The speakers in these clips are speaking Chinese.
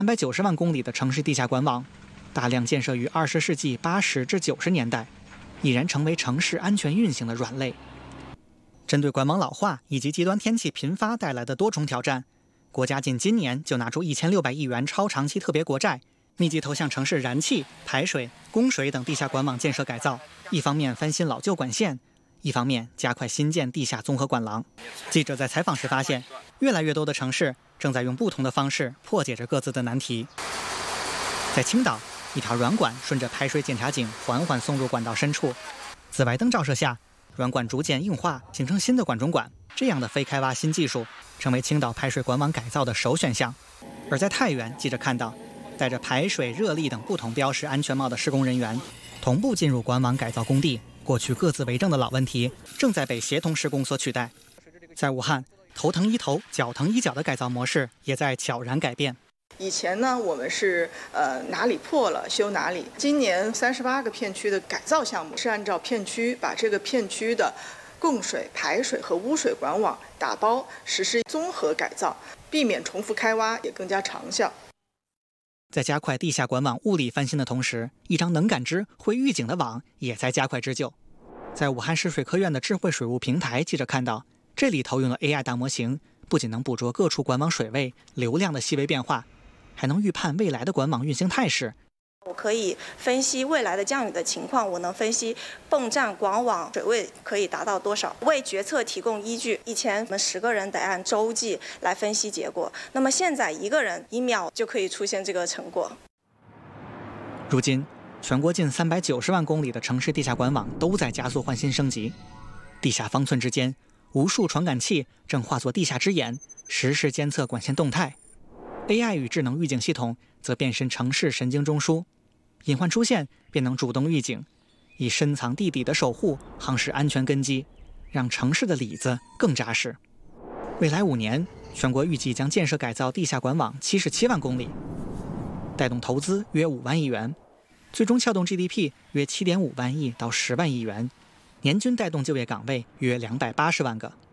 390万公里的城市地下管网，大量建设于20世纪80至90年代，已然成为城市安全运行的软肋。针对管网老化以及极端天气频发带来的多重挑战，国家仅今年就拿出1600亿元超长期特别国债，密集投向城市燃气、排水、供水等地下管网建设改造，一方面翻新老旧管线，一方面加快新建地下综合管廊。记者在采访时发现，越来越多的城市正在用不同的方式破解着各自的难题。在青岛，一条软管顺着排水检查井缓缓送入管道深处，紫外灯照射下，软管逐渐硬化，形成新的管中管。这样的非开挖新技术成为青岛排水管网改造的首选项。而在太原，记者看到戴着排水、热力等不同标识安全帽的施工人员同步进入管网改造工地，过去各自为政的老问题正在被协同施工所取代。在武汉，头疼医头、脚疼医脚的改造模式也在悄然改变。 以前呢，我们是哪里破了修哪里。今年38个片区的改造项目是按照片区把这个片区的供水、排水和污水管网打包实施综合改造，避免重复开挖，也更加长效。 在加快地下管网物理翻新的同时，一张能感知、会预警的网也在加快织就。在武汉市水科院的智慧水务平台，记者看到这里投用了 AI 大模型，不仅能捕捉各处管网水位、流量的细微变化，还能预判未来的管网运行态势。 我可以分析未来的降雨的情况，我能分析泵站管网水位可以达到多少，为决策提供依据。以前我们10个人得按周计来分析结果，那么现在1个人1秒就可以出现这个成果。 如今，全国近390万公里的城市地下管网都在加速换新升级，地下方寸之间，无数传感器正化作地下之眼，实时监测管线动态。AI 与智能预警系统则变身城市神经中枢，隐患出现便能主动预警，以深藏地底的守护夯实安全根基，让城市的里子更扎实。未来5年，全国预计将建设改造地下管网77万公里，带动投资约5万亿元，最终撬动 GDP 约7.5万亿到10万亿元，年均带动就业岗位约280万个。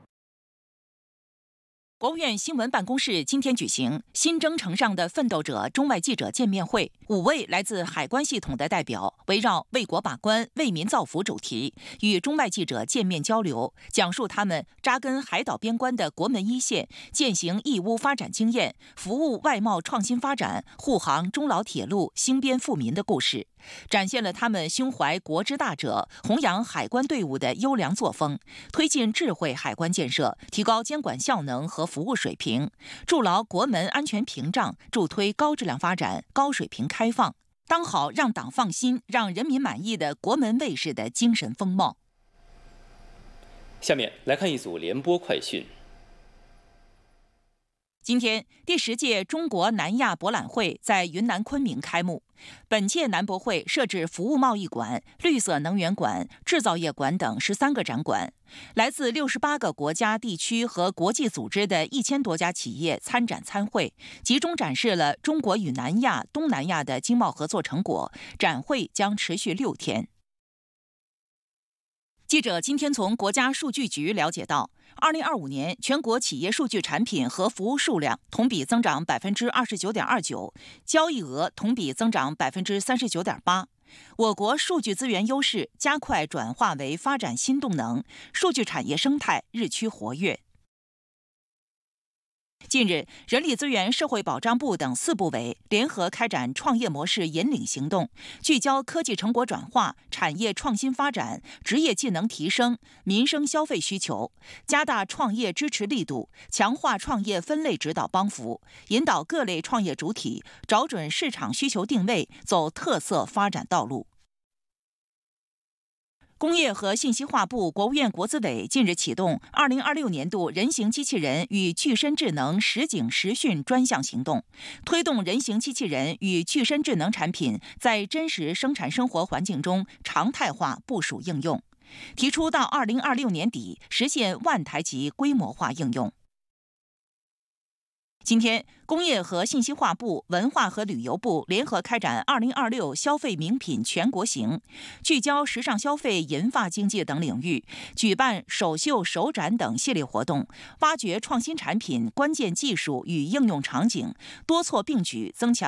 国务院新闻办公室今天举行新征程上的奋斗者中外记者见面会，5位来自海关系统的代表围绕为国把关、为民造福主题，与中外记者见面交流，讲述他们扎根海岛边关的国门一线、践行义乌发展经验、服务外贸创新发展、护航中老铁路兴边富民的故事，展现了他们胸怀国之大者、弘扬海关队伍的优良作风，推进智慧海关建设，提高监管效能和服务水平，筑牢国门安全屏障，助推高质量发展、高水平开放，当好让党放心、让人民满意的国门卫士的精神风貌。 下面来看一组联播快讯。 今天，第10届中国南亚博览会在云南昆明开幕。本届南博会设置服务贸易馆、绿色能源馆、制造业馆等13个展馆，来自68个国家、地区和国际组织的1000多家企业参展参会，集中展示了中国与南亚、东南亚的经贸合作成果。展会将持续6天。记者今天从国家数据局了解到，2025年全国企业数据产品和服务数量同比增长29.29%，交易额同比增长39.8%。我国数据资源优势加快转化为发展新动能，数据产业生态日趋活跃。近日，人力资源社会保障部等4部委联合开展创业模式引领行动，聚焦科技成果转化、产业创新发展、职业技能提升、民生消费需求，加大创业支持力度，强化创业分类指导帮扶，引导各类创业主体找准市场需求定位，走特色发展道路。工业和信息化部、国务院国资委近日启动2026年度人形机器人与具身智能实景实训专项行动，推动人形机器人与具身智能产品在真实生产生活环境中常态化部署应用，提出到2026年底实现万台级规模化应用。 今天，工业和信息化部、文化和旅游部联合开展2026消费名品全国行，聚焦时尚消费、银发经济等领域，举办首秀、首展等系列活动，挖掘创新产品、关键技术与应用场景，多措并举，增强